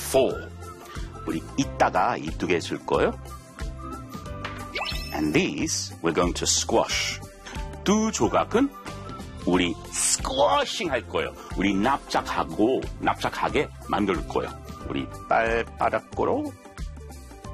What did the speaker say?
fall. 우리 이따가 이 두 개 쓸 거예요. And these we're going to squash. 두 조각은 우리 squashing 할 거예요. 우리 납작하게 만들 거예요. 우리 발바닥으로